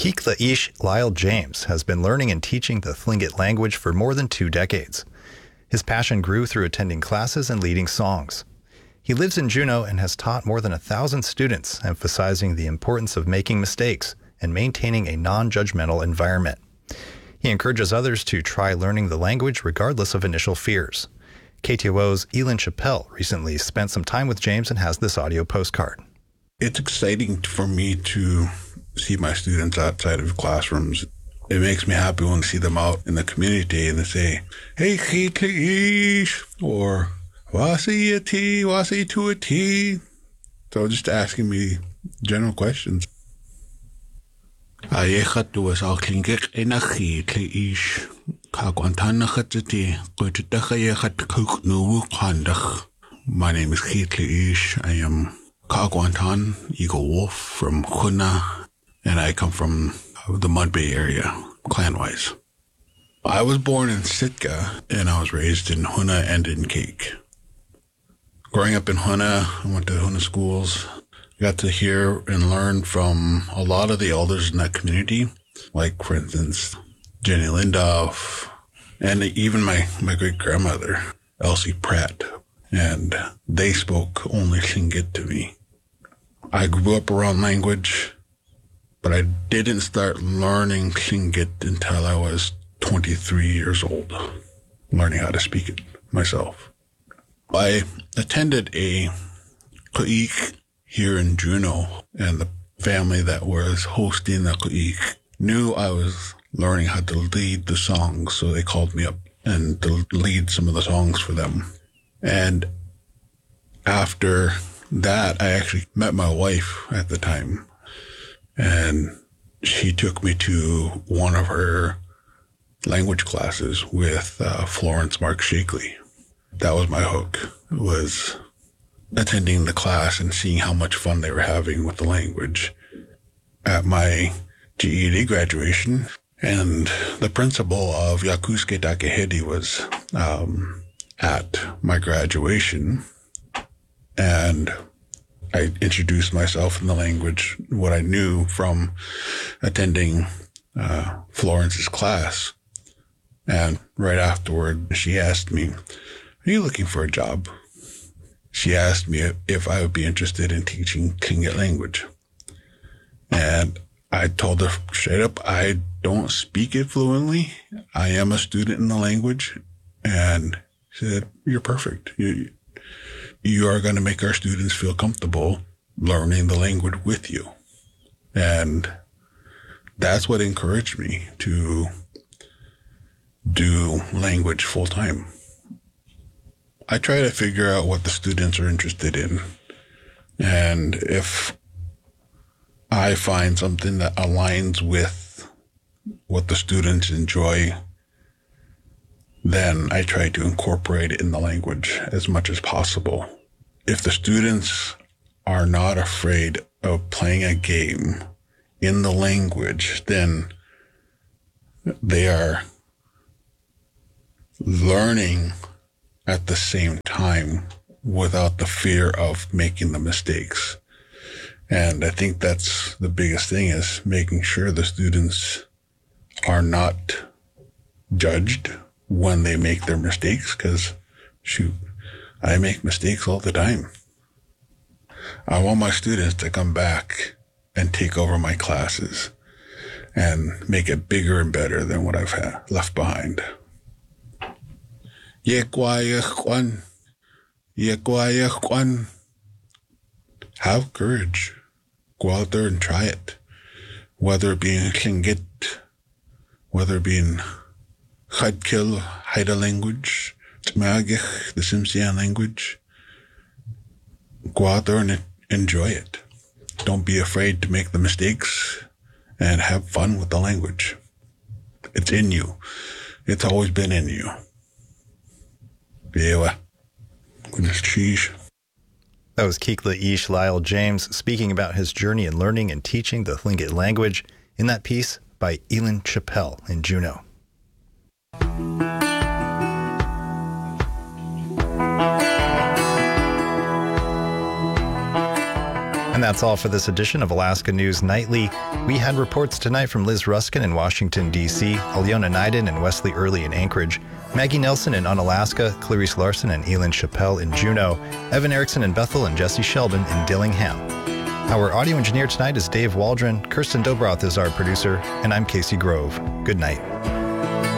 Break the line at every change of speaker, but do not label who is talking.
Kikla-ish Lyle James has been learning and teaching the Tlingit language for more than 2 decades. His passion grew through attending classes and leading songs. He lives in Juneau and has taught more than 1,000 students, emphasizing the importance of making mistakes and maintaining a non-judgmental environment. He encourages others to try learning the language regardless of initial fears. KTOO's Elin Chappell recently spent some time with James and has this audio postcard.
It's exciting for me to see my students outside of classrooms. It makes me happy when I see them out in the community and they say, "Hey, Kikla-ish," or "Wasi a tea, wasi to a tea." So just asking me general questions. Ayechat was all klingik ena Kikla-ish. My name is Kikla-ish. I am Kagwantan Eagle Wolf from Huna, and I come from the Mud Bay area, clan-wise. I was born in Sitka, and I was raised in Huna and in Cake. Growing up in Huna, I went to Huna schools. Got to hear and learn from a lot of the elders in that community, like, for instance, Jenny Lindoff, and even my great-grandmother, Elsie Pratt. And they spoke only Tlingit to me. I grew up around language, but I didn't start learning Tlingit until I was 23 years old, learning how to speak it myself. I attended a ku'ik here in Juneau, and the family that was hosting the ku'ik knew I was learning how to lead the songs, so they called me up and to lead some of the songs for them. And after that, I actually met my wife at the time, and she took me to one of her language classes with Florence Mark Shakely. That was my hook, was attending the class and seeing how much fun they were having with the language. At my GED graduation, and the principal of Yakusuke Takehedi was at my graduation, and I introduced myself in the language, what I knew from attending Florence's class. And right afterward, she asked me, "Are you looking for a job?" She asked me if I would be interested in teaching Tlingit language. And I told her straight up, I don't speak it fluently. I am a student in the language. And she said, "You're perfect. You are going to make our students feel comfortable learning the language with you." And that's what encouraged me to do language full time. I try to figure out what the students are interested in. And if I find something that aligns with what the students enjoy, then I try to incorporate it in the language as much as possible. If the students are not afraid of playing a game in the language, then they are learning at the same time without the fear of making the mistakes. And I think that's the biggest thing, is making sure the students are not judged when they make their mistakes, because shoot, I make mistakes all the time. I want my students to come back and take over my classes and make it bigger and better than what I've left behind. Have courage. Go out there and try it. Whether it be in Tlingit, whether it be in Chadkil, Haida language, Tmagich, the Tsimshian language. Go out there and enjoy it. Don't be afraid to make the mistakes and have fun with the language. It's in you. It's always been in you. That
was Kikla-ish Lyle James speaking about his journey in learning and teaching the Tlingit language in that piece by Elin Chappell in Juneau. And that's all for this edition of Alaska News Nightly. We had reports tonight from Liz Ruskin in Washington, D.C., Aliona Naiden and Wesley Early in Anchorage, Maggie Nelson in Unalaska, Clarice Larson and Elin Chappelle in Juneau, Evan Erickson in Bethel, and Jesse Sheldon in Dillingham. Our audio engineer tonight is Dave Waldron, Kirsten Dobroth is our producer, and I'm Casey Grove. Good night.